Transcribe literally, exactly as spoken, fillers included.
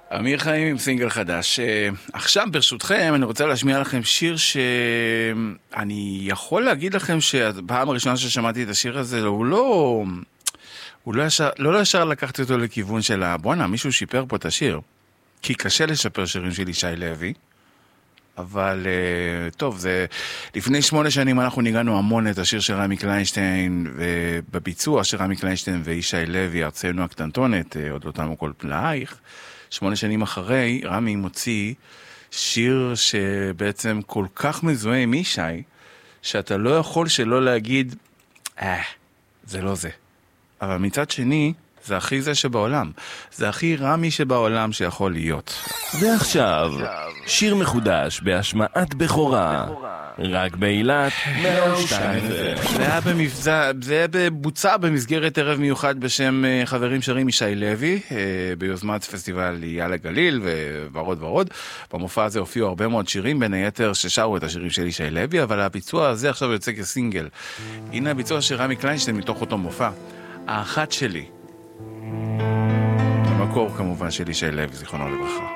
אמיר חיים עם סינגל חדש. עכשיו ברשותכם אני רוצה להשמיע לכם שיר שאני יכול להגיד לכם שהפעם הראשונה ששמעתי את השיר הזה הוא לא הוא לא ישר, לא ישר לקחתי אותו לכיוון של בואנה, מישהו שיפר פה את השיר, כי קשה לשפר שירים של ישי לוי, אבל טוב, זה לפני שמונה שנים אנחנו ניגענו המון את השיר של רמי קליינשטיין, ובביצוע של רמי קליינשטיין וישי לוי, ארצנו הקטנטונת, עוד לא תמו כל פלאייך. שמונה שנים אחרי, רמי מוציא שיר שבעצם כל כך מזוהה עם ישי, שאתה לא יכול שלא להגיד, אה, זה לא זה. אבל מצד שני, זה הכי זה שבעולם. זה הכי רמי שבעולם שיכול להיות. ועכשיו, שיר מחודש בהשמעת בכורה. רק באילת מאה ושתיים. זה היה במבצע, זה היה בבוצע במסגרת ערב מיוחד בשם חברים שרים ישי לוי, ביוזמת פסטיבל יאללה גליל ועוד ועוד. במופע הזה הופיעו הרבה מאוד שירים, בין היתר ששרו את השירים של ישי לוי, אבל הביצוע הזה עכשיו יוצא כסינגל. הנה הביצוע של רמי קליינשטיין מתוך אותו מופע. האחת שלי. המקור כמובן של ישי לוי, זיכרונו לברכה.